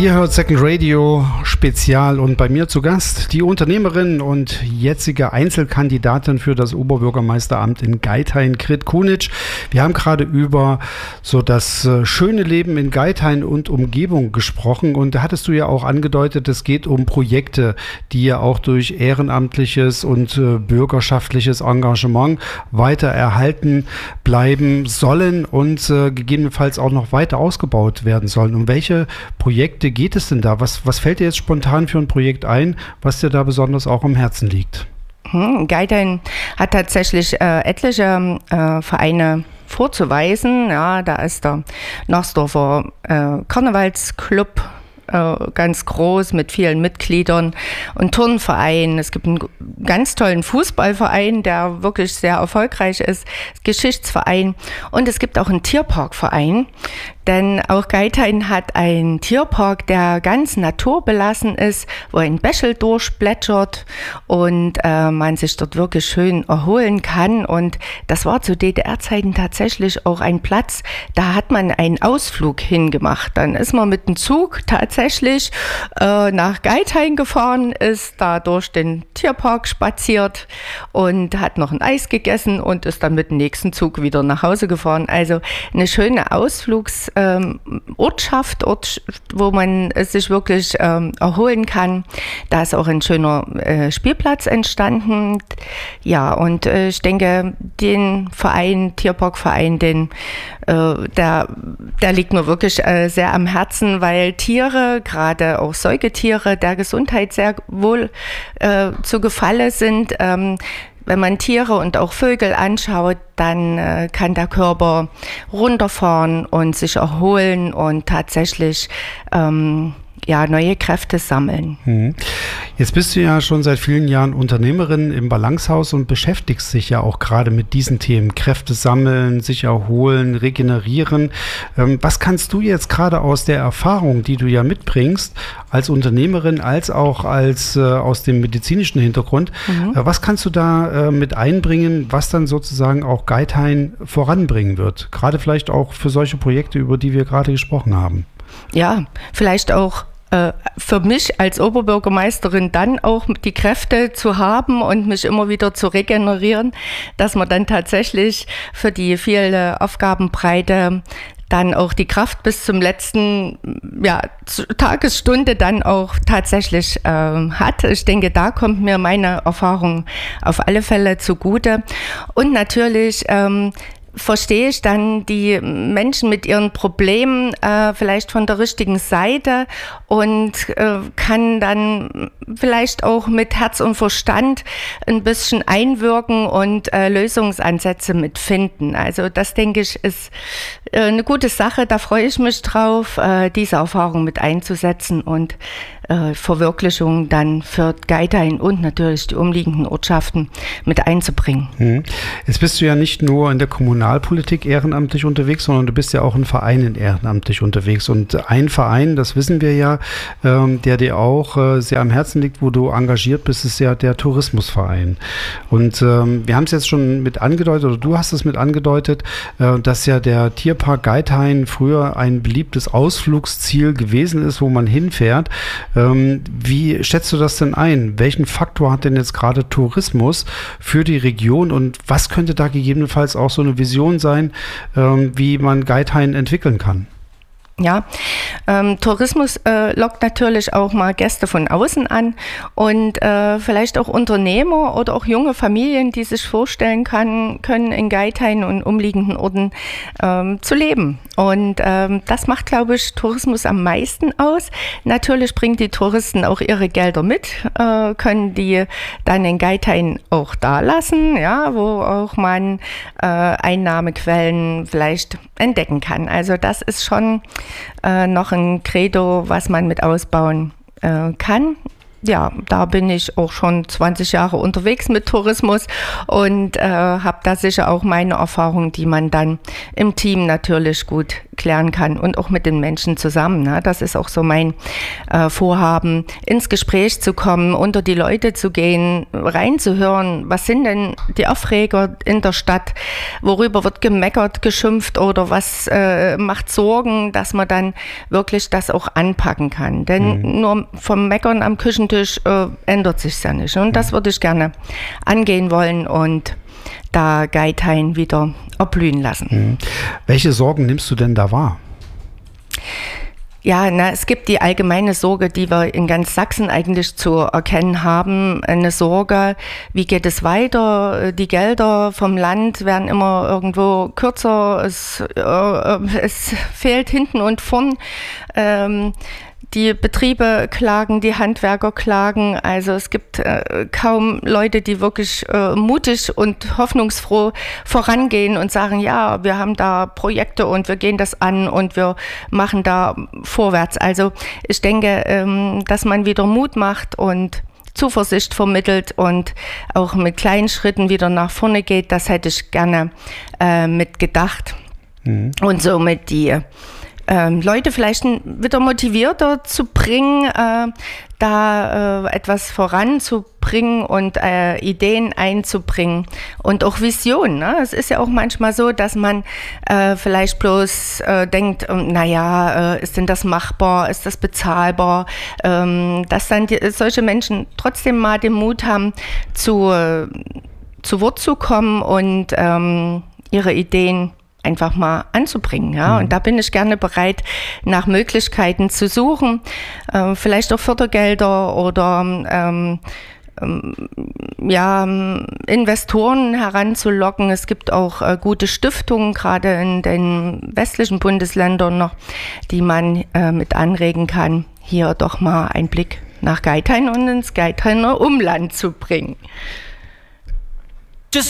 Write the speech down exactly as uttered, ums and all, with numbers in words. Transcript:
Ihr hört Second Radio Spezial und bei mir zu Gast die Unternehmerin und jetzige Einzelkandidatin für das Oberbürgermeisteramt in Geithain, Grit Kunitsch. Wir haben gerade über so das schöne Leben in Geithain und Umgebung gesprochen und da hattest du ja auch angedeutet, es geht um Projekte, die ja auch durch ehrenamtliches und äh, bürgerschaftliches Engagement weiter erhalten bleiben sollen und äh, gegebenenfalls auch noch weiter ausgebaut werden sollen. Um welche Projekte geht es denn da? Was, was fällt dir jetzt spontan für ein Projekt ein, was dir da besonders auch am Herzen liegt? Hm, Geithain hat tatsächlich äh, etliche äh, Vereine vorzuweisen. Ja, da ist der Narsdorfer äh, Karnevalsclub äh, ganz groß mit vielen Mitgliedern und Turnverein. Es gibt einen ganz tollen Fußballverein, der wirklich sehr erfolgreich ist, Geschichtsverein, und es gibt auch einen Tierparkverein. Denn auch Geithain hat einen Tierpark, der ganz naturbelassen ist, wo ein Bächel durchplätschert und äh, man sich dort wirklich schön erholen kann. Und das war zu D D R-Zeiten tatsächlich auch ein Platz, da hat man einen Ausflug hingemacht. Dann ist man mit dem Zug tatsächlich äh, nach Geithain gefahren, ist da durch den Tierpark spaziert und hat noch ein Eis gegessen und ist dann mit dem nächsten Zug wieder nach Hause gefahren. Also eine schöne Ausflugs Ähm, Ortschaft, Ort, wo man sich wirklich ähm, erholen kann. Da ist auch ein schöner äh, Spielplatz entstanden. Ja, und äh, ich denke, den Verein, Tierparkverein, den, äh, der, der liegt mir wirklich äh, sehr am Herzen, weil Tiere, gerade auch Säugetiere, der Gesundheit sehr wohl äh, zu Gefallen sind. Ähm, Wenn man Tiere und auch Vögel anschaut, dann äh, kann der Körper runterfahren und sich erholen und tatsächlich ähm, ja, neue Kräfte sammeln. Mhm. Jetzt bist du ja schon seit vielen Jahren Unternehmerin im Balancehaus und beschäftigst dich ja auch gerade mit diesen Themen. Kräfte sammeln, sich erholen, regenerieren. Ähm, was kannst du jetzt gerade aus der Erfahrung, die du ja mitbringst, als Unternehmerin, als auch als äh, aus dem medizinischen Hintergrund, mhm. äh, was kannst du da äh, mit einbringen, was dann sozusagen auch Geithain voranbringen wird? Gerade vielleicht auch für solche Projekte, über die wir gerade gesprochen haben. Ja, vielleicht auch für mich als Oberbürgermeisterin dann auch die Kräfte zu haben und mich immer wieder zu regenerieren, dass man dann tatsächlich für die viele Aufgabenbreite dann auch die Kraft bis zum letzten ja, Tagesstunde dann auch tatsächlich äh, hat. Ich denke, da kommt mir meine Erfahrung auf alle Fälle zugute. Und natürlich ähm, verstehe ich dann die Menschen mit ihren Problemen äh, vielleicht von der richtigen Seite und äh, kann dann vielleicht auch mit Herz und Verstand ein bisschen einwirken und äh, Lösungsansätze mitfinden. Also das, denke ich, ist äh, eine gute Sache. Da freue ich mich drauf, äh, diese Erfahrung mit einzusetzen und äh, Verwirklichung dann für Geithain und natürlich die umliegenden Ortschaften mit einzubringen. Hm. Jetzt bist du ja nicht nur in der Kommunalpolitik ehrenamtlich unterwegs, sondern du bist ja auch in Vereinen ehrenamtlich unterwegs. Und ein Verein, das wissen wir ja, ähm, der dir auch äh, sehr am Herzen liegt, wo du engagiert bist, ist ja der Tourismusverein. Und ähm, wir haben es jetzt schon mit angedeutet, oder du hast es mit angedeutet, äh, dass ja der Tierpark Geithain früher ein beliebtes Ausflugsziel gewesen ist, wo man hinfährt. Ähm, wie schätzt du das denn ein? Welchen Faktor hat denn jetzt gerade Tourismus für die Region und was könnte da gegebenenfalls auch so eine Vision sein, ähm, wie man Geithain entwickeln kann? Ja, ähm, Tourismus äh, lockt natürlich auch mal Gäste von außen an und äh, vielleicht auch Unternehmer oder auch junge Familien, die sich vorstellen kann, können in Geithain und umliegenden Orten ähm, zu leben. Und ähm, das macht, glaube ich, Tourismus am meisten aus. Natürlich bringen die Touristen auch ihre Gelder mit, äh, können die dann in Geithain auch da lassen, ja, wo auch man äh, Einnahmequellen vielleicht entdecken kann. Also das ist schon Äh, noch ein Credo, was man mit ausbauen äh, kann. Ja, da bin ich auch schon zwanzig Jahre unterwegs mit Tourismus und äh, habe da sicher auch meine Erfahrungen, die man dann im Team natürlich gut klären kann und auch mit den Menschen zusammen. Ne? Das ist auch so mein äh, Vorhaben, ins Gespräch zu kommen, unter die Leute zu gehen, reinzuhören, was sind denn die Aufreger in der Stadt, worüber wird gemeckert, geschimpft oder was äh, macht Sorgen, dass man dann wirklich das auch anpacken kann. Denn mhm. nur vom Meckern am Küchentisch äh, ändert sich ja nicht. Und das würde ich gerne angehen wollen und da Geithain wieder erblühen lassen. Mhm. Welche Sorgen nimmst du denn da wahr? Ja, na, es gibt die allgemeine Sorge, die wir in ganz Sachsen eigentlich zu erkennen haben. Eine Sorge, wie geht es weiter? Die Gelder vom Land werden immer irgendwo kürzer. Es, äh, es fehlt hinten und vorn. Ähm, Die Betriebe klagen, die Handwerker klagen. Also es gibt äh, kaum Leute, die wirklich äh, mutig und hoffnungsfroh vorangehen und sagen, ja, wir haben da Projekte und wir gehen das an und wir machen da vorwärts. Also ich denke, ähm, dass man wieder Mut macht und Zuversicht vermittelt und auch mit kleinen Schritten wieder nach vorne geht. Das hätte ich gerne äh, mitgedacht. Mhm. Und somit die Ähm, Leute vielleicht wieder motivierter zu bringen, äh, da äh, etwas voranzubringen und äh, Ideen einzubringen und auch Visionen. Ne? Es ist ja auch manchmal so, dass man äh, vielleicht bloß äh, denkt, ähm, naja, äh, ist denn das machbar, ist das bezahlbar, ähm, dass dann die, solche Menschen trotzdem mal den Mut haben, zu, äh, zu Wort zu kommen und ähm, ihre Ideen einfach mal anzubringen. Ja? Mhm. Und da bin ich gerne bereit, nach Möglichkeiten zu suchen, äh, vielleicht auch Fördergelder oder ähm, ähm, ja, Investoren heranzulocken. Es gibt auch äh, gute Stiftungen, gerade in den westlichen Bundesländern noch, die man äh, mit anregen kann, hier doch mal einen Blick nach Geithain und ins Geithainer Umland zu bringen.